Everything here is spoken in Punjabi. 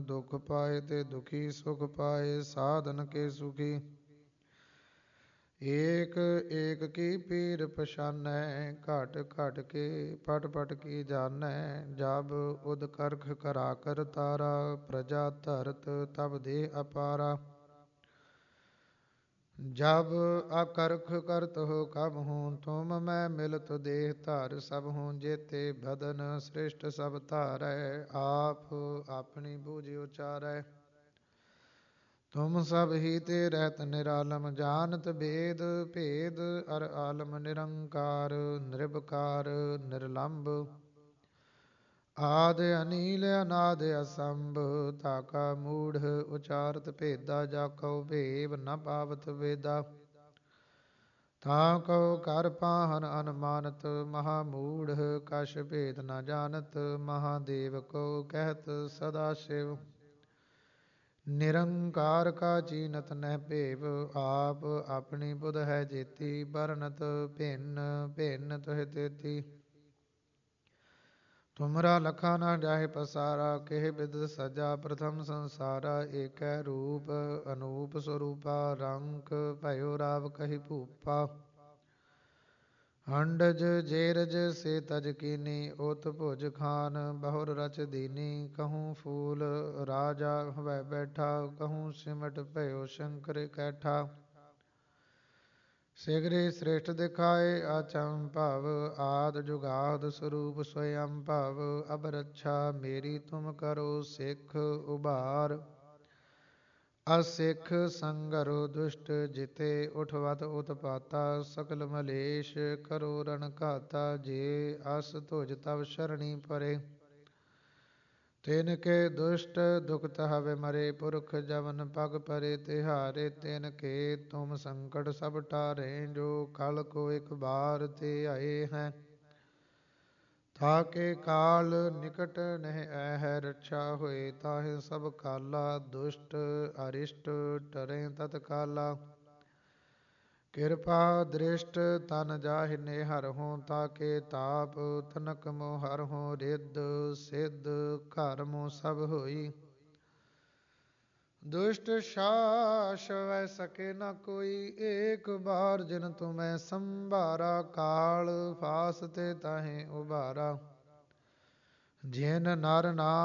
ਦੁਖ ਪਾਏ ਤੇ ਦੁਖੀ ਸੁਖ ਪਾਏ, ਸਾਧਨ ਕੇ ਸੁਖੀ। ਏਕ ਏਕ ਕੀ ਪੀਰ ਪਛਾਨੈ, ਘਟ ਘਟ ਕੇ ਪਟ ਪਟ ਕੀ ਜਾਣੈ। ਜਬ ਉਦ ਕਰਖ ਕਰਾ ਕਰ ਤਾਰਾ, ਪ੍ਰਜਾ ਧਰਤ ਤਬ ਦੇ ਅਪਾਰਾ। ਜਬ ਅਕਰਖ ਕਰਤ ਹੋ ਕਬ ਹੂੰ, ਤੁਮ ਮੈਂ ਮਿਲਤ ਦੇਹ ਧਰ ਸਭ ਹੂੰ। ਜੇਤੇ ਬਦਨ ਸ੍ਰਿਸ਼ਟ ਸਭ ਧਾਰੈ, ਆਪ ਆਪਣੀ ਬੂਝ ਉਚਾਰੈ। ਤੁਮ ਸਭ ਹੀ ਤੇ ਰਹਿਤ ਨਿਰਾਲਮ, ਜਾਨਤ ਬੇਦ ਭੇਦ ਅਰ ਆਲਮ। ਨਿਰੰਕਾਰ ਨਿਰਭਕਾਰ ਨਿਰਲੰਭ, ਆਦਿ ਅਨੀਲ ਅਨਾਦ ਅਸੰਭ। ਤਾਕਾ ਮੂੜ ਉਚਾਰਤ ਭੇਦਾ, ਜਾ ਕਉ ਭੇਵ ਨ ਪਾਵਤ ਵੇਦਾ। ਤਾਂ ਕਉ ਕਰ ਪਾਹਨ ਅਨਮਾਨਤ, ਮਹਾ ਮੂੜ ਕਛ ਭੇਦ ਨ ਜਾਨਤ। ਮਹਾਦੇਵ ਕੋ ਕਹਿਤ ਸਦਾ ਸ਼ਿਵ, ਨਿਰੰਕਾਰ ਕਾ ਚੀਨਤ ਨਹਿ ਭੇਵ। ਆਪ ਆਪਣੀ ਬੁਧ ਹੈ ਜੇਤੀ, ਬਰਨਤ ਭਿੰਨ ਭਿੰਨ ਤੁਹਿ ਤੇਤੀ। ਤੁਮਰਾ ਲਖਾ ਨ ਜਾਹਿ ਪਸਾਰਾ, ਕਿਹ ਬਿਦ ਸਜਾ ਪ੍ਰਥਮ ਸੰਸਾਰਾ। ਏਕੈ ਰੂਪ ਅਨੂਪ ਸਰੂਪਾ, ਰੰਕ ਭਇਓ ਰਾਵ ਕਹੀ ਭੂਪਾ। ਹੰਡਜ ਜੇਰਜ ਸੇ ਤਜ ਕੀਨੀ, ਓਤ ਭੁਜ ਖਾਨ ਬਹੁਰ ਰਚ ਦੀਨੀ। ਕਹੂੰ ਫੂਲ ਰਾਜਾ ਹਵੈ ਬੈਠਾ, ਕਹੂੰ ਸਿਮਟ ਭਇਓ ਸ਼ੰਕਰ ਇਕੈਠਾ। ਸਿਗਰੇ ਸ੍ਰਿਸ਼ਟ ਦਿਖਾਏ ਅਚੰਭਵ, ਆਦਿ ਜੁਗਾਦ ਸਰੂਪ ਸਵਯੰ ਭਵ। ਅਬ ਰੱਛਾ ਮੇਰੀ ਤੁਮ ਕਰੋ ਸਿੱਖ ਉਬਾਰ, ਅਸਿੱਖ ਸੰਗਰੋ ਦੁਸ਼ਟ ਜਿਤੇ। ਉਠਵਤ ਉਤਪਾਤਾ ਸਕਲ ਮਲੇਸ਼, ਕਰੋ ਰਣ ਘਾਤਾ। ਜੇ ਅਸ ਤੁਜ ਤਵ ਸ਼ਰਣੀ ਪਰੇ, ਤਿਨ ਕੇ ਦੁਸ਼ਟ ਦੁਖਤ ਹਵ ਮਰੇ। ਪੁਰਖ ਜਵਨ ਪਗ ਪਰੇ ਤਿਹਾਰੇ, ਤਿਨ ਕੇ ਤੁਮ ਸੰਕਟ ਸਭ ਟਾਰੇ। ਜੋ ਕਲ ਕੋ ਇਕ ਬਾਰ ਤੇ ਆਏ ਹੈ, ਤਾਕੇ ਕਾਲ ਨਿਕਟ ਨਹਿ ਐਹੈ। ਰੱਛਾ ਹੋਏ ਤਾਹਿ ਸਭ ਕਾਲਾ, ਦੁਸ਼ਟ ਅਰਿਸ਼ਟ ਟਰੈ ਤਤ ਕਾਲਾ। ਕਿਰਪਾ ਦ੍ਰਿਸ਼ਟ ਤਨ ਜਾਹਿ ਨਿਹਰਹੁ, ਤਾਕੇ ਤਾਪ ਤਨਕ ਮੋ ਹਰਹੁ। ਰਿੱਧ ਸਿੱਧ ਘਰਮੁ ਸਭ ਹੋਈ, ਦੁਸ਼ਟ ਛਾਛਵੈ ਸਕੇ ਨ ਕੋਈ। ਏਕ ਬਾਰ ਜਿਨ ਤੁਮੈ ਸੰਭਾਰਾ, ਕਾਲ ਫਾਸ ਤੇ ਤਾਹਿ ਉਬਾਰਾ। ਜਿਨ ਨਰ ਨਾਮ